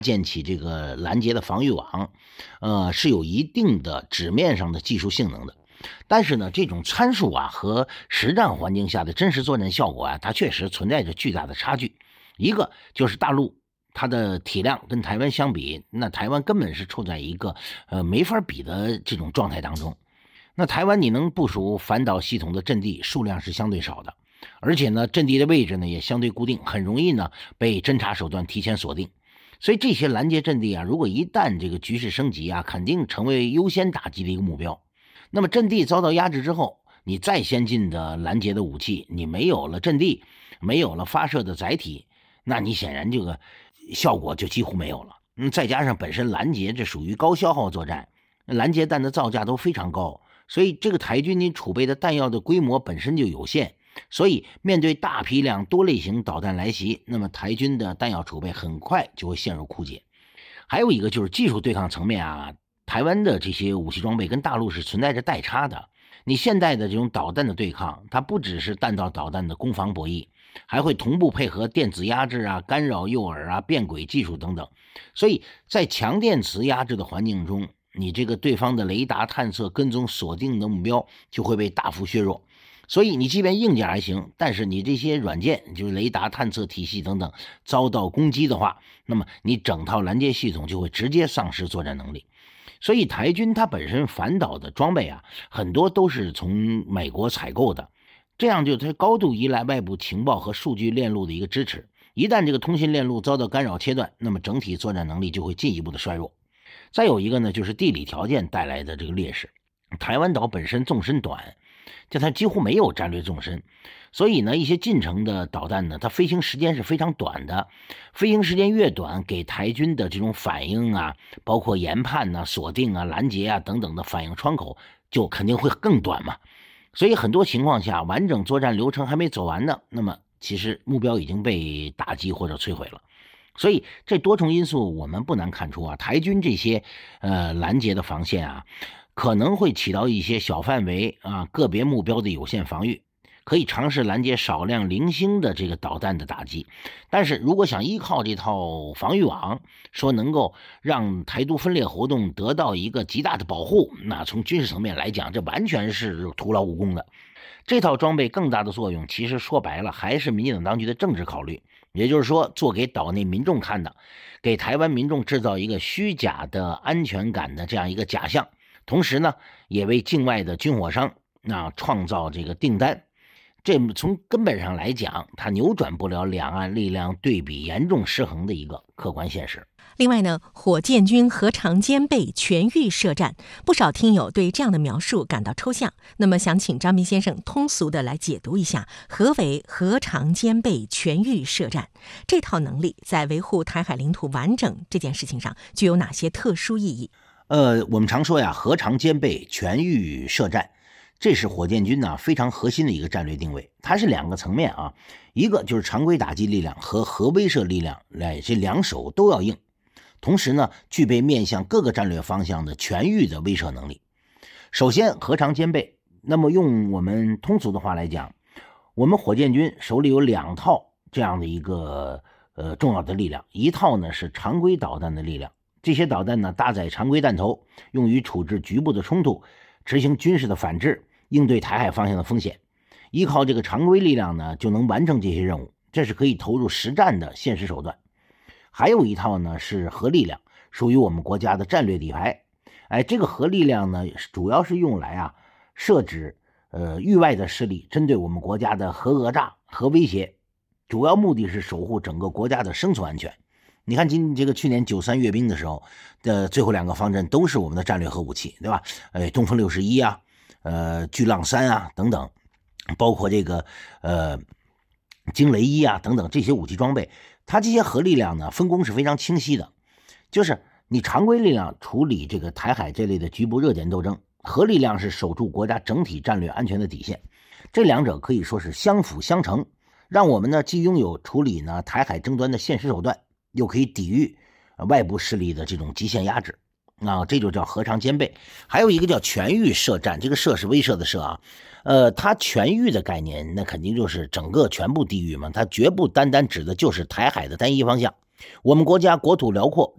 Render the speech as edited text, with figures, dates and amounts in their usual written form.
建起这个拦截的防御网，是有一定的纸面上的技术性能的。但是呢，这种参数啊和实战环境下的真实作战效果啊，它确实存在着巨大的差距。一个就是大陆它的体量跟台湾相比，那台湾根本是处在一个没法比的这种状态当中。那台湾你能部署反导系统的阵地数量是相对少的，而且呢，阵地的位置呢也相对固定，很容易呢被侦察手段提前锁定。所以这些拦截阵地啊，如果一旦这个局势升级啊，肯定成为优先打击的一个目标。那么阵地遭到压制之后，你再先进的拦截的武器，你没有了阵地，没有了发射的载体，那你显然这个效果就几乎没有了。再加上本身拦截这属于高消耗作战，拦截弹的造价都非常高，所以这个台军你储备的弹药的规模本身就有限。所以面对大批量多类型导弹来袭，那么台军的弹药储备很快就会陷入枯竭。还有一个就是技术对抗层面啊，台湾的这些武器装备跟大陆是存在着代差的。你现代的这种导弹的对抗，它不只是弹道导弹的攻防博弈，还会同步配合电子压制啊、干扰诱饵啊、变轨技术等等。所以在强电磁压制的环境中，你这个对方的雷达探测、跟踪、锁定的目标就会被大幅削弱。所以你即便硬件还行，但是你这些软件，就是雷达探测体系等等，遭到攻击的话，那么你整套拦截系统就会直接丧失作战能力。所以台军它本身反导的装备啊，很多都是从美国采购的，这样就它高度依赖外部情报和数据链路的一个支持。一旦这个通信链路遭到干扰切断，那么整体作战能力就会进一步的衰弱。再有一个呢，就是地理条件带来的这个劣势。台湾岛本身纵深短，就它几乎没有战略纵深，所以呢，一些近程的导弹呢，它飞行时间是非常短的，飞行时间越短，给台军的这种反应啊，包括研判啊、锁定啊、拦截啊等等的反应窗口就肯定会更短嘛。所以很多情况下，完整作战流程还没走完呢，那么其实目标已经被打击或者摧毁了。所以这多重因素我们不难看出啊，台军这些拦截的防线啊，可能会起到一些小范围啊个别目标的有限防御，可以尝试拦截少量零星的这个导弹的打击。但是如果想依靠这套防御网说能够让台独分裂活动得到一个极大的保护，那从军事层面来讲，这完全是徒劳无功的。这套装备更大的作用，其实说白了还是民进党当局的政治考虑，也就是说做给岛内民众看的，给台湾民众制造一个虚假的安全感的这样一个假象，同时呢也为境外的军火商创造这个订单。这从根本上来讲，它扭转不了两岸力量对比严重失衡的一个客观现实。 另外呢，火箭军何尝兼备全域设战，不少听友对这样的描述感到抽象。那么想请张斌先生通俗的来解读一下，何为何尝兼备全域设战？这套能力在维护台海领土完整这件事情上具有哪些特殊意义？ 我们常说呀，何尝兼备全域设战，这是火箭军非常核心的一个战略定位。它是两个层面啊，一个就是常规打击力量和核威慑力量，这两手都要硬。同时呢，具备面向各个战略方向的全域的威慑能力。首先，何尝兼备？那么用我们通俗的话来讲，我们火箭军手里有两套这样的一个重要的力量，一套呢是常规导弹的力量，这些导弹呢搭载常规弹头，用于处置局部的冲突，执行军事的反制，应对台海方向的风险。依靠这个常规力量呢，就能完成这些任务，这是可以投入实战的现实手段。还有一套呢是核力量，属于我们国家的战略底牌。这个核力量呢，主要是用来设置域外的势力针对我们国家的核讹诈、核威胁，主要目的是守护整个国家的生存安全。你看去年93阅兵的时候的最后两个方阵都是我们的战略核武器，对吧？东风61啊，巨浪3啊等等，包括这个惊雷1啊等等这些武器装备，它这些核力量呢分工是非常清晰的，就是你常规力量处理这个台海这类的局部热点斗争，核力量是守住国家整体战略安全的底线，这两者可以说是相辅相成，让我们呢既拥有处理呢台海争端的现实手段，又可以抵御外部势力的这种极限压制。这就叫何尝兼备。还有一个叫全域设战，这个设是威慑的设它全域的概念那肯定就是整个全部地域嘛，它绝不单单指的就是台海的单一方向。我们国家国土辽阔，